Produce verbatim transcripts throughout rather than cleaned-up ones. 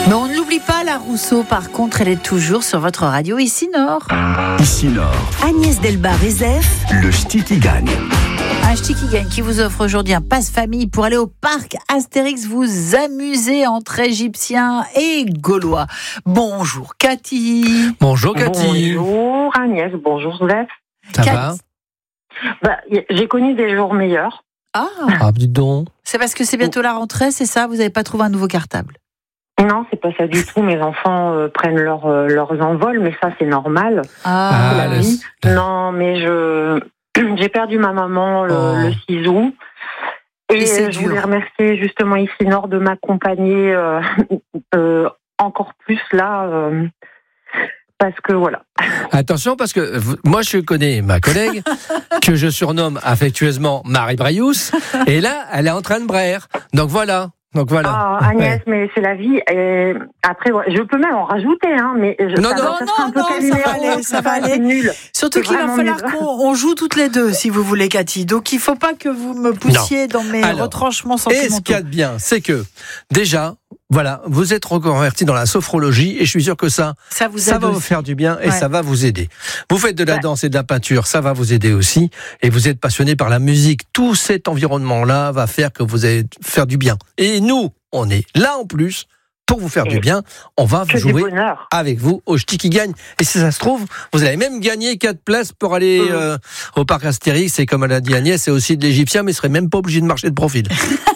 Mais on ne l'oublie pas, la Rousseau, par contre, elle est toujours sur votre radio Ici Nord. Ici Nord. Agnès Delbar-Rezef. Le Ch'ti qui gagne. Un Ch'ti qui gagne qui vous offre aujourd'hui un passe-famille pour aller au parc Astérix, vous amuser entre Égyptiens et Gaulois. Bonjour Cathy. Bonjour Cathy. Bonjour Agnès, bonjour Zef. Ça Cat- va Bah, y- j'ai connu des jours meilleurs. Ah, Ah, dis donc. c'est parce que c'est bientôt la rentrée, c'est ça? Vous n'avez pas trouvé un nouveau cartable? Non, c'est pas ça du tout. Mes enfants euh, prennent leur, euh, leurs envols, mais ça c'est normal. Ah, C'est la le- vie. Non, mais je j'ai perdu ma maman le, Oh. le six août. Et, Et c'est euh, je dur. voulais remercier justement Ici Nord de m'accompagner euh, euh, encore plus là. euh, parce que voilà. Attention, parce que v- moi, je connais ma collègue, que je surnomme affectueusement Marie Brayous, et là, elle est en train de braire. Donc voilà. Donc voilà. Ah, Agnès, mais c'est la vie. Et après, ouais, je peux même en rajouter, hein, mais je, Non, ça, non, va- ça non, sera un peu non, ça Calimero, va aller, ça va c'est aller. nul. surtout c'est qu'il va vraiment falloir nul. qu'on on joue toutes les deux, si vous voulez, Cathy. Donc il ne faut pas que vous me poussiez dans mes Alors, retranchements Et ce qu'il y sentimentaux. a de bien, c'est que, déjà, voilà, vous êtes reconverti dans la sophrologie, et je suis sûr que ça, Ça vous ça aide va vous aussi. faire du bien et Ouais. ça va vous aider. Vous faites de la Ouais. danse et de la peinture, ça va vous aider aussi. Et vous êtes passionné par la musique. Tout cet environnement-là va faire que vous allez faire du bien. Et nous, on est là en plus pour vous faire Et du bien. On va Que vous du jouer bonheur. avec vous au Ch'ti qui gagne. Et si ça se trouve, vous allez même gagner quatre places pour aller Mmh. euh, au parc Astérix. Et comme elle a dit Agnès, c'est aussi de l'Égyptien, mais ne serait même pas obligé de marcher de profil.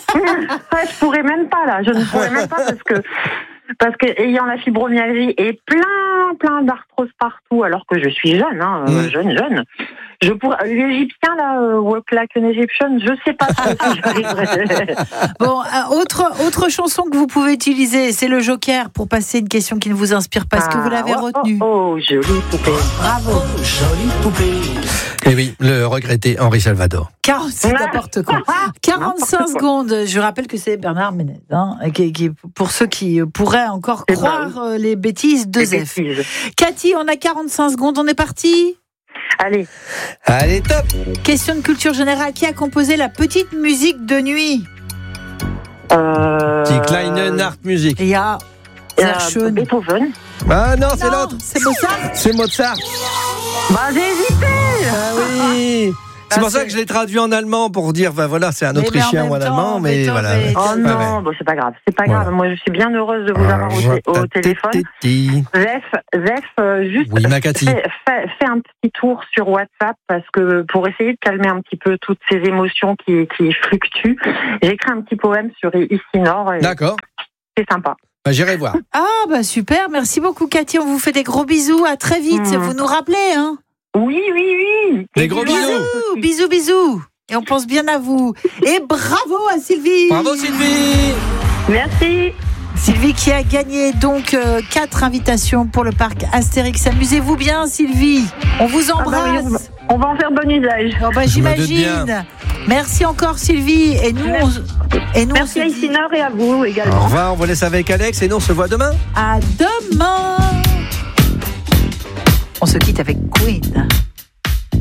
Ouais, je pourrais même pas là, je ne pourrais même pas parce que parce que ayant la fibromyalgie et plein plein d'arthrose partout, alors que je suis jeune, hein, euh, Mm. jeune jeune. Je pourrais l'Égyptien là, euh, Walk Like an Egyptian, je sais pas si j'arriverai. Bon, euh, autre, autre chanson que vous pouvez utiliser, c'est le Joker pour passer une question qui ne vous inspire pas. Est-ce que vous l'avez Ah, oh, retenue? Oh, oh, jolie poupée. Bravo. Et oui, le regretté Henri Salvador. quarante, c'est n'importe quoi. quarante-cinq N'importe quoi. secondes. Je rappelle que c'est Bernard Ménez. Hein, qui, qui, pour ceux qui euh, pourraient encore Eh ben croire euh, les bêtises de Des Zef. bêtises. Cathy, on a quarante-cinq secondes. On est parti. Allez, Allez, top. Question de culture générale. Qui a composé la petite musique de nuit? euh, Die kleine Nachtmusik. Il y a euh, Sehr schön. Beethoven. Ah non, c'est Non, l'autre. c'est Mozart. C'est Mozart. Bah j'ai hésité. Ah oui. C'est Ah, pour ça c'est- que je l'ai traduit en allemand pour dire, ben voilà, c'est un Mais- mais en Autrichien même ou un temps, Allemand, mais mais voilà. mais- Oh Ouais, non, ouais. bon, c'est pas grave, c'est pas Voilà. grave. Moi, je suis bien heureuse de vous avoir au, au téléphone. Zef, Zef, euh, juste Oui, ma Cathy. fais, fais- fais un petit tour sur WhatsApp parce que pour essayer de calmer un petit peu toutes ces émotions qui, qui fluctuent, j'ai écrit un petit poème sur Ici Nord et D'accord. c'est sympa. Ben, j'irai voir. Ah bah super. Merci beaucoup Cathy. On vous fait des gros bisous. À très vite. Mmh. Vous nous rappelez, hein? Oui, oui, oui. Des Et gros bisous. Bisous, bisous, bisous. Et on pense bien à vous. Et bravo à Sylvie. Bravo Sylvie. Merci. Sylvie qui a gagné donc euh, quatre invitations pour le parc Astérix. Amusez-vous bien Sylvie. On vous Ah bah oui, embrasse. on va en faire bon usage. Oh bah, Je me doute j'imagine. Merci encore Sylvie. Et nous, on, et nous on Merci se à dit Ici Nord et à vous Au également. revoir, on vous laisse avec Alex et nous on se voit demain. à demain. On se quitte avec Queen.